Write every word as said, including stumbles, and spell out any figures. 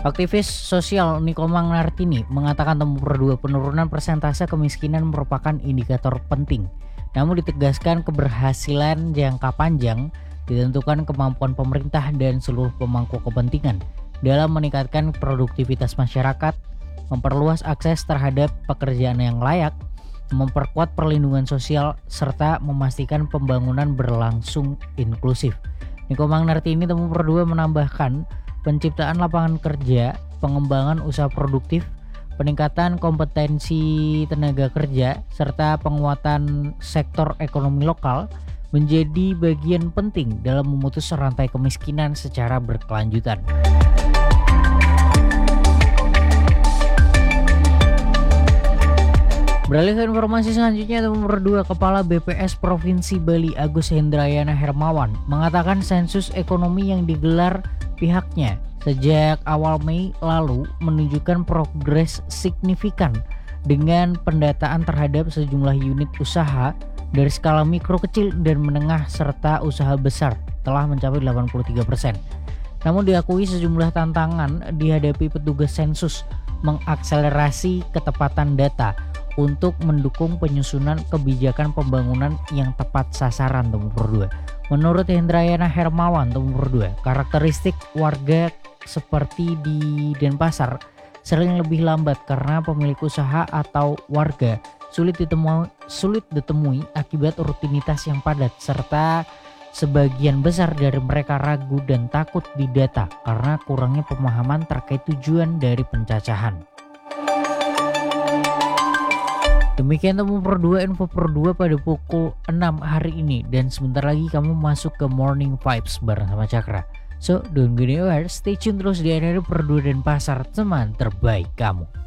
Aktivis sosial Nikomang Nartini mengatakan Tempo Dua penurunan persentase kemiskinan merupakan indikator penting. Namun ditegaskan keberhasilan jangka panjang ditentukan kemampuan pemerintah dan seluruh pemangku kepentingan dalam meningkatkan produktivitas masyarakat, memperluas akses terhadap pekerjaan yang layak, memperkuat perlindungan sosial, serta memastikan pembangunan berlangsung inklusif. Nikomang Nartini Tempo Dua menambahkan penciptaan lapangan kerja, pengembangan usaha produktif, peningkatan kompetensi tenaga kerja, serta penguatan sektor ekonomi lokal menjadi bagian penting dalam memutus rantai kemiskinan secara berkelanjutan. Beralih ke informasi selanjutnya, nomor dua, Kepala B P S Provinsi Bali Agus Hendrayana Hermawan mengatakan sensus ekonomi yang digelar pihaknya sejak awal Mei lalu menunjukkan progres signifikan dengan pendataan terhadap sejumlah unit usaha dari skala mikro, kecil, dan menengah serta usaha besar telah mencapai delapan puluh tiga persen. Namun diakui sejumlah tantangan dihadapi petugas sensus mengakselerasi ketepatan data untuk mendukung penyusunan kebijakan pembangunan yang tepat sasaran. Nomor dua. Menurut Hendrayana Hermawan, nomor dua, karakteristik warga seperti di Denpasar sering lebih lambat karena pemilik usaha atau warga sulit ditemui, sulit ditemui akibat rutinitas yang padat, serta sebagian besar dari mereka ragu dan takut didata karena kurangnya pemahaman terkait tujuan dari pencacahan. Demikian Tempo Dua, info per dua pada pukul enam hari ini, dan sebentar lagi kamu masuk ke Morning Vibes bareng sama Cakra. So don't go anywhere, stay tune terus di R R I Per dua Denpasar, teman terbaik kamu.